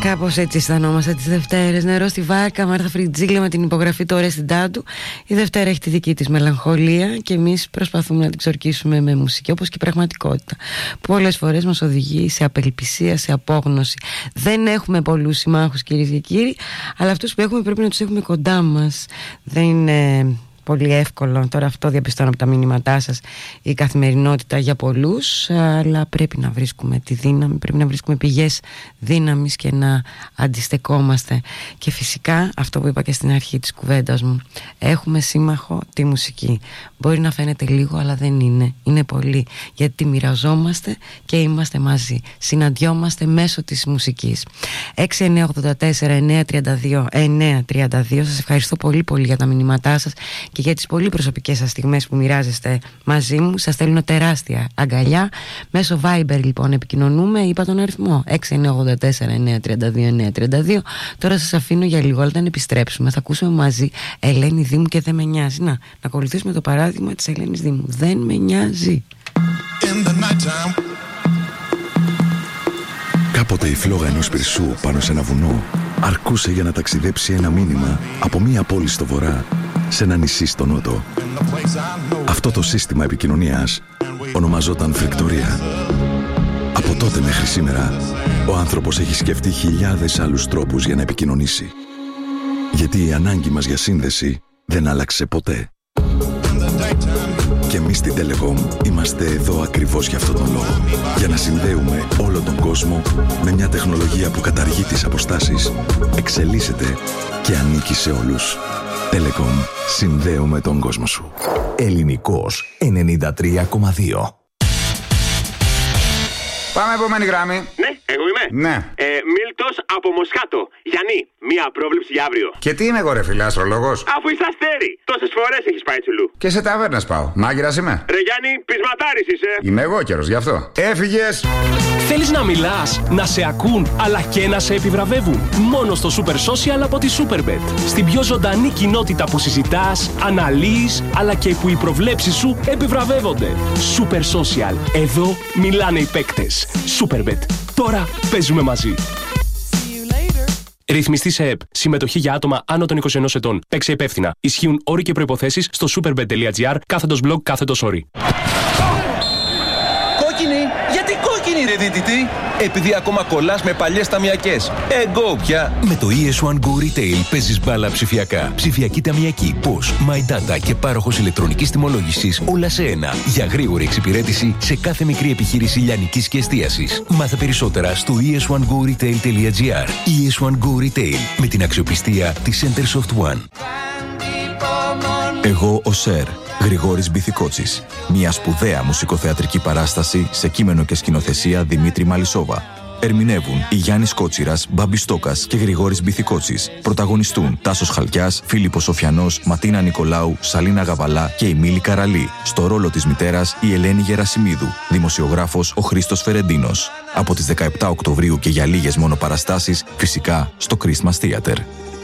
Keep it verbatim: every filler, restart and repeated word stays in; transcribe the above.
Κάπως έτσι αισθανόμαστε τις Δευτέρες. Νερό στη βάρκα, Μάρθα Φριτζίλα με την υπογραφή του Ορέστη Ντάντου. Η Δευτέρα έχει τη δική της μελαγχολία και εμείς προσπαθούμε να την ξορκίσουμε με μουσική, όπως και η πραγματικότητα, που πολλές φορές μας οδηγεί σε απελπισία, σε απόγνωση. Δεν έχουμε πολλούς συμμάχους, κυρίες και κύριοι, αλλά αυτούς που έχουμε πρέπει να τους έχουμε κοντά μας. Δεν είναι πολύ εύκολο, τώρα αυτό διαπιστώνω από τα μηνύματά σας, η καθημερινότητα για πολλούς, αλλά πρέπει να βρίσκουμε τη δύναμη, πρέπει να βρίσκουμε πηγές δύναμης και να αντιστεκόμαστε. Και φυσικά αυτό που είπα και στην αρχή της κουβέντας μου, έχουμε σύμμαχο τη μουσική. Μπορεί να φαίνεται λίγο, αλλά δεν είναι, είναι πολύ, γιατί τη μοιραζόμαστε και είμαστε μαζί, συναντιόμαστε μέσω της μουσικής. έξι εννιά ογδόντα τέσσερα εννιά τριάντα δύο εννιά τριάντα δύο. Σας ευχαριστώ πολύ πολύ για τα μηνύματά σας και για τις πολύ προσωπικές σας στιγμές που μοιράζεστε μαζί μου. Σας στέλνω τεράστια αγκαλιά. Μέσω Viber λοιπόν επικοινωνούμε. Είπα τον αριθμό έξι εννιά ογδόντα τέσσερα εννιά τριάντα δύο εννιά τριάντα δύο. Τώρα σας αφήνω για λίγο, αλλά όταν επιστρέψουμε θα ακούσουμε μαζί Ελένη Δήμου και Δεν με νοιάζει. Να, να ακολουθήσουμε το παράδειγμα της Ελένης Δήμου. Δεν με νοιάζει. Κάποτε η φλόγα ενός πυρσού πάνω σε ένα βουνό αρκούσε για να ταξιδέψει ένα μήνυμα από μία πόλη στο βορρά σε ένα νησί στο νότο. Αυτό το σύστημα επικοινωνίας ονομαζόταν φρικτορία. Από τότε μέχρι σήμερα ο άνθρωπος έχει σκεφτεί χιλιάδες άλλους τρόπους για να επικοινωνήσει. Γιατί η ανάγκη μας για σύνδεση δεν άλλαξε ποτέ. Και εμείς στην Telecom είμαστε εδώ ακριβώς για αυτόν τον λόγο. Για να συνδέουμε όλο τον κόσμο με μια τεχνολογία που καταργεί τις αποστάσεις, εξελίσσεται και ανήκει σε όλους. Telecom. Συνδέουμε τον κόσμο σου. Ελληνικός ενενήντα τρία κόμμα δύο. Πάμε επόμενη γράμμη. Ναι, εγώ είμαι. Ναι. Ε, Μίλτος από Μοσχάτο. Γιάννη, μία πρόβλεψη για αύριο. Και τι είμαι εγώ, ρε φίλε, αστρολόγος? Αφού είσαι αστέρι. Τόσες φορές έχεις πάει τσουλού. Και σε ταβέρνες πάω. Μάγειρας είμαι. Ρε Γιάννη, πεισματάρης είσαι. Είμαι εγώ καιρός, γι' αυτό. Έφυγες. Θέλεις να μιλάς, να σε ακούν, αλλά και να σε επιβραβεύουν? Μόνο στο Super Social από τη Superbet. Στην πιο ζωντανή κοινότητα που συζητάς, αναλύεις, αλλά και που οι προβλέψεις σου επιβραβεύονται. Super Social. Εδώ μιλάνε οι παίκτες. Superbet. Τώρα παίζουμε μαζί. Ρυθμιστή σε ΕΠ. Συμμετοχή για άτομα άνω των είκοσι ενός ετών. Παίξε υπεύθυνα. Ισχύουν όροι και προϋποθέσεις στο superbet.gr κάθετος blog κάθετος όροι. Κόκκινη! Γιατί κόκκινη, ρε δίτητη? Επειδή ακόμα κολλάς με παλιές ταμιακές. Εγώ πια. Με το ι ες ουάν Go Retail παίζεις μπάλα ψηφιακά. Ψηφιακή ταμιακή, πώς, My Data και πάροχος ηλεκτρονικής τιμολόγησης, όλα σε ένα. Για γρήγορη εξυπηρέτηση σε κάθε μικρή επιχείρηση λιανικής και εστίασης. Μάθε περισσότερα στο ι ες ουάν go retail τελεία τζι άρ. ι ες ουάν Go Retail, με την αξιοπιστία της Centersoft One. Εγώ ο Σερ, Γρηγόρης Μπιθικότσης. Μια σπουδαία μουσικοθεατρική παράσταση σε κείμενο και σκηνοθεσία Δημήτρη Μαλισσόβα. Ερμηνεύουν η Γιάννης Κότσιρας, Μπάμπης Στόκας και Γρηγόρης Μπιθικότσης. Πρωταγωνιστούν Τάσος Χαλκιάς, Φίλιππος Σοφιανός, Ματίνα Νικολάου, Σαλίνα Γαβαλά και η Μίλη Καραλή. Στο ρόλο της μητέρας η Ελένη Γερασιμίδου. Δημοσιογράφος ο Χρήστος Φερεντίνος. Από τις δεκαεπτά Οκτωβρίου και για λίγες μόνο παραστάσεις, φυσικά στο Christmas Theater.